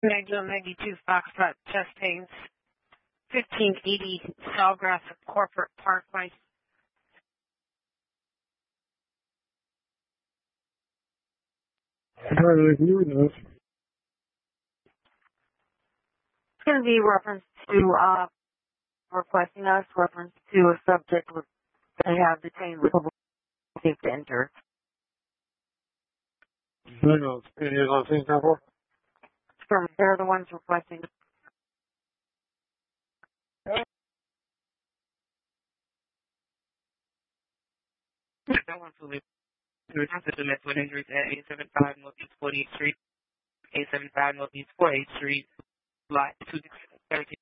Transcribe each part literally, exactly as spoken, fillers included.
Magna ninety-two Foxtrot Chastains, fifteen eighty Sawgrass Corporate Parkway. Hi, can you read this? It's going to be reference to uh, requesting us, reference to a subject with, they have detained with safe to enter. Hang on, any of those things before? From, they're the ones requesting. That one's fully to the with injuries at eight seventy-five Northeast forty-eighth Street, eight seventy-five Northeast forty-eighth Street, lot two thirteen.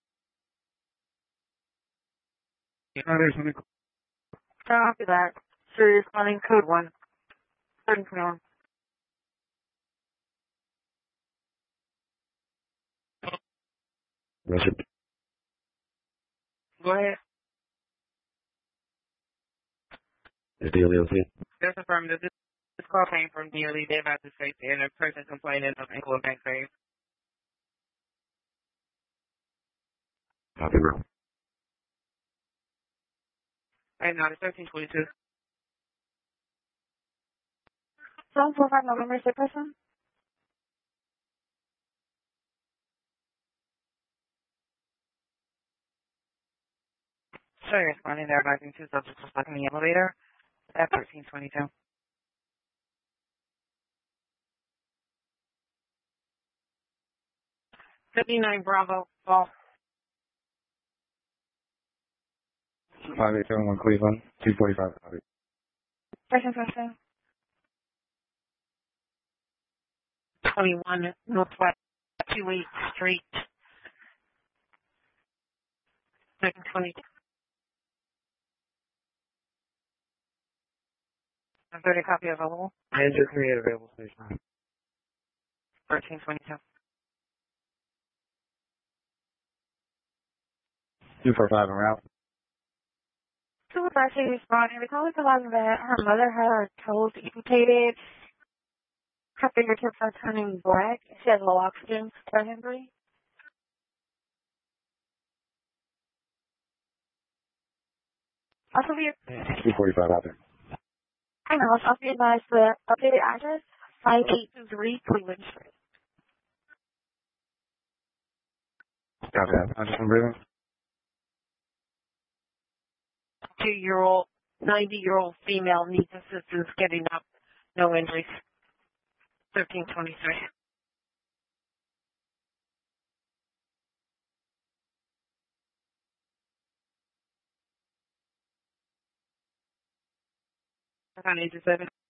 Hi, there's something. After that, serious funding code one. thirty twenty-one. Richard. Go ahead. Is D L E O C? Just affirmative. This, this call came from D L E. They're about to say and a person complaining of ankle and back pain. Copy, bro. And now it's thirteen twenty-two. seven four five November, six person? Sure, responding there, advising two subjects were stuck in the elevator at thirteen twenty-two. fifty-nine Bravo, Ball. five eight seven one Cleveland, two forty-five. Copy. Section twenty-two. twenty-one Northwest two-eighth Street. Second twenty-two. A thirty copy available. And just create available station. thirteen twenty-two. two four five and route. Two was actually responding. The caller provided that her mother had her toes amputated. Her fingertips are turning black. She has low oxygen brain injury. Also, be two forty-five out there. hang on, also be advised the updated address, five eight two three Cleveland Street. Copy that. I'm just breathing. Two-year-old, ninety-year-old female needs assistance getting up. No injuries. thirteen twenty-three. I need to seven.